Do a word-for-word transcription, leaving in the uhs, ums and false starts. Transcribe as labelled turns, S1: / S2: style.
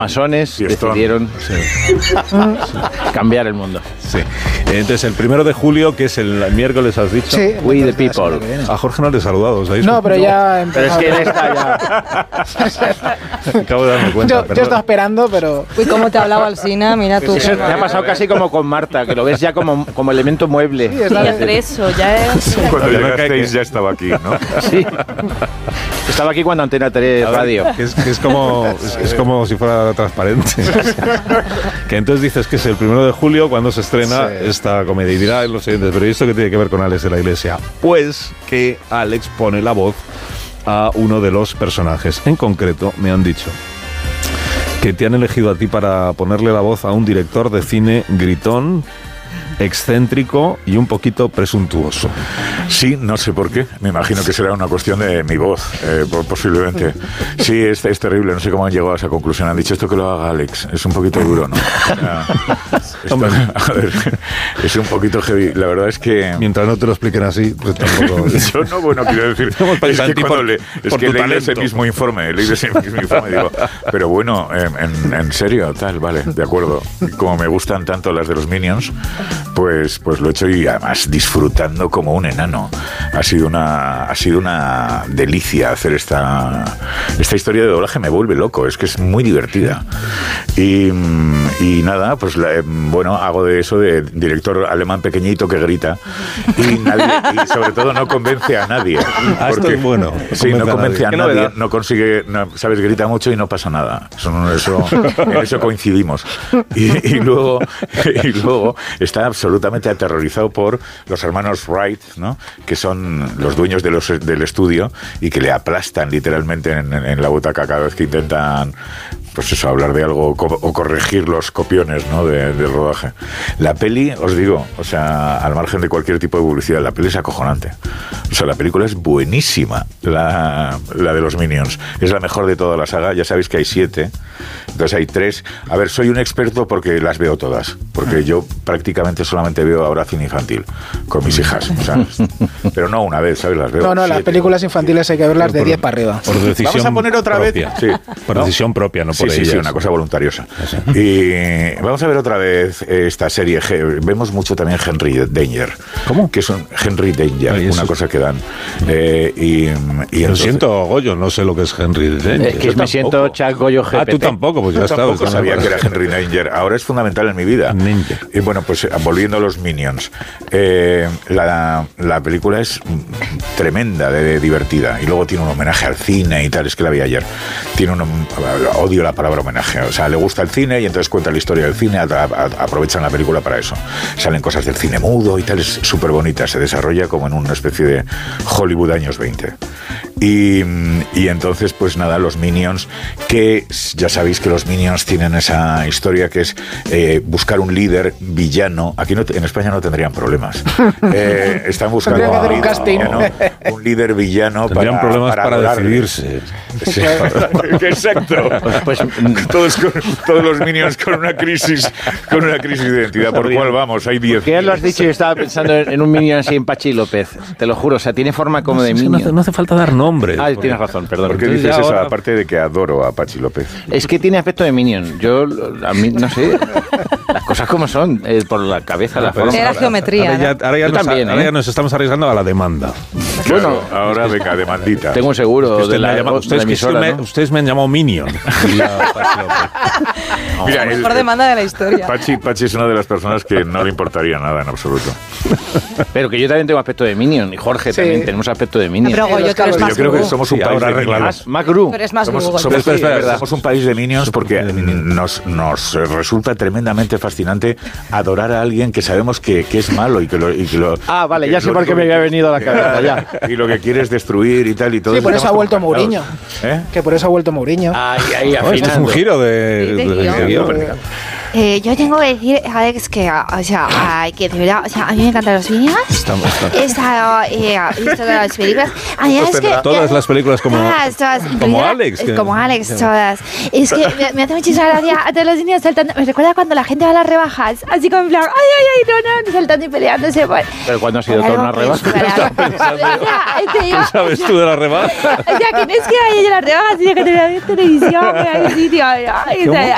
S1: masones decidieron sí. cambiar el mundo.
S2: Sí. Entonces, el primero de julio, que es el miércoles, has dicho.
S1: Sí, We the People.
S2: A Jorge no le he saludado, ¿sabéis?
S3: No, pero ya
S1: empezó. Pero es que él está ya.
S2: Acabo de darme cuenta.
S3: Yo, yo estaba esperando, pero.
S4: Uy, cómo te hablaba Alsina, mira tú.
S1: Eso te ha pasado casi como con Marta, que lo ves ya como, como elemento mueble.
S4: Sí, es hacer eso, ya es.
S5: Cuando llegasteis ya estaba aquí, ¿no?
S1: Sí. Estaba aquí cuando Antena tres Radio.
S2: Que es, que es, como, es, es como si fuera transparente. Que entonces dices que es el primero de julio cuando se estrena sí. esta comedia. Y dirán los siguientes, pero ¿esto qué tiene que ver con Alex de la Iglesia? Pues que Alex pone la voz a uno de los personajes. En concreto, me han dicho que te han elegido a ti para ponerle la voz a un director de cine gritón, excéntrico y un poquito presuntuoso.
S5: Sí, no sé por qué. Me imagino que será una cuestión de mi voz, eh, posiblemente. Sí, es, es terrible. No sé cómo han llegado a esa conclusión. Han dicho esto que lo haga Alex. Es un poquito duro, ¿no? O sea, esto, a ver, es un poquito heavy. La verdad es que...
S2: Mientras no te lo expliquen así, pues tampoco...
S5: Yo no, bueno, quiero decir... Es que cuando por, le, es que leí ese mismo informe, leí ese mismo informe y digo, pero bueno, en, en serio, tal, vale, de acuerdo. Como me gustan tanto las de los Minions, pues, pues lo he hecho y además disfrutando como un enano. Ha sido una, ha sido una delicia hacer esta, esta historia de doblaje. Me vuelve loco, es que es muy divertida. Y, y nada, pues la, bueno, hago de eso de director alemán pequeñito que grita y, nadie, y sobre todo no convence a nadie.
S2: Ah, esto es bueno.
S5: Sí, no convence a nadie, a nadie no consigue, no, sabes, grita mucho y no pasa nada. Eso, eso, en eso coincidimos. Y, y luego, y luego está absolutamente aterrorizado por los hermanos Wright, ¿no? Que son los dueños de los, del estudio y que le aplastan literalmente en, en, en la butaca cada vez que intentan, pues eso, hablar de algo co- o corregir los copiones, ¿no? de, del rodaje. La peli, os digo, o sea, al margen de cualquier tipo de publicidad, la peli es acojonante. O sea, la película es buenísima, la, la de los Minions. Es la mejor de toda la saga. Ya sabéis que hay siete, entonces hay tres. A ver, soy un experto porque las veo todas, porque yo prácticamente solamente veo ahora cine infantil con mis hijas, o sea, pero no una vez, ¿sabes? Las veo
S3: No, no, siete. Las películas infantiles hay que verlas de diez para arriba.
S2: Por decisión
S5: Vamos a poner otra
S2: propia.
S5: vez. Sí.
S2: Por
S5: ¿No?
S2: decisión propia, no
S5: sí,
S2: por
S5: sí,
S2: ellas.
S5: sí, una cosa voluntariosa. Y vamos a ver otra vez esta serie. Vemos mucho también Henry Danger.
S2: ¿Cómo?
S5: Que es un Henry Danger,
S2: Ay,
S5: una cosa que dan. Eh, y, y
S2: Lo
S5: entonces,
S2: siento, Goyo, no sé lo que es Henry Danger.
S1: Es que yo me siento Chuck Goyo G P T.
S2: Ah, tú tampoco, pues ya está.
S5: Tampoco sabía que era Henry Danger. Ahora es fundamental en mi vida.
S2: Danger.
S5: Y bueno, pues volviendo a los Minions. Eh, la, la película es tremenda, de, de divertida. Y luego tiene un homenaje al cine y tal. Es que la vi ayer. Tiene un... Odio la palabra homenaje. O sea, le gusta el cine y entonces cuenta la historia del cine. A, a, aprovechan la película para eso. Salen cosas del cine mudo y tal. Es súper bonita. Se desarrolla como en una especie de Hollywood años veinte. Y, y entonces, pues nada, los Minions, que ya sabéis que los Minions tienen esa historia que es eh, buscar un líder villano. Aquí no, en España no tendrían problemas. Eh, están buscando
S3: un,
S5: un, líder,
S3: casting.
S5: Villano, un líder villano
S2: tendrían
S5: para,
S2: problemas para,
S5: para
S2: decidirse.
S5: Sí, exacto. Pues, todos, con, todos los Minions con una crisis, con una crisis de identidad. ¿Por cuál vamos? Hay diez.
S1: ¿Qué lo has dicho? Yo estaba pensando en un Minion así en Pachi López. Te lo juro, o sea, tiene forma como
S2: no,
S1: de
S2: no
S1: Minion.
S2: Hace, no hace falta dar nombres.
S1: Ah, tienes razón, perdón.
S5: ¿Por qué
S1: Entonces,
S5: dices eso?
S1: ahora...
S5: Aparte de que adoro a Pachi López.
S1: Es que tiene aspecto de Minion. Yo, a mí, no sé, las cosas como son, eh, por la cabeza, la forma.
S4: Era geometría.
S2: Ahora ya, ahora ya, nos,
S1: también,
S2: ahora
S1: ¿eh?
S2: ya nos estamos arriesgando a la demanda.
S5: Claro, bueno, ahora venga, demandita.
S1: Tengo un seguro
S2: es que
S1: de la,
S2: llama, ustedes,
S1: de la emisora,
S2: me,
S1: ¿no?
S2: ustedes me han llamado Minion.
S4: No, Mira, la mejor el, demanda de la historia.
S5: Pachi, Pachi es una de las personas que no le importaría nada en absoluto.
S1: Pero que yo también tengo aspecto de Minion y Jorge sí. también tenemos aspecto de Minion.
S4: No, pero Goyo, tú eres más
S5: yo creo que somos un sí, país de Minions.
S1: Más, más Gru.
S4: Pero es más
S5: somos,
S4: Gru.
S5: Somos,
S1: espera, espera, espera.
S5: somos un país de Minions porque nos, nos resulta tremendamente fascinante adorar a alguien que sabemos que, que es malo y que lo... Y que lo
S1: ah, vale, ya sé por qué me había venido a la cabeza, ya.
S5: Y lo que quiere es destruir y tal y todo.
S3: Sí, por eso ha vuelto Mourinho. ¿Eh? Que por eso ha vuelto Mourinho.
S1: Ay, ay,
S2: oh, esto es un giro de...
S4: Sí, de,
S2: de,
S4: de,
S2: de guión.
S6: Eh, yo tengo que decir, Alex, que, o sea, ay, que de verdad, o sea, a mí me encantan los Minions.
S2: Estamos, estamos.
S6: Esta, eh, he visto todas las películas. A mí es que,
S2: todas las películas como,
S6: todas, todas,
S2: como Alex.
S6: Que, como Alex, todas. Es que me, me hace muchísima gracia a todos los niños saltando. Me recuerda cuando la gente va a las rebajas, así como en plan, ay, ay, ay, no, no, saltando y peleándose. Por,
S1: ¿Pero cuándo ha sido toda una rebaja?
S2: ¿Qué sabes tú de la rebaja?
S6: O sea, que no es que vaya a las rebajas, sino que te vea en televisión, en algún sitio. Ay, ay,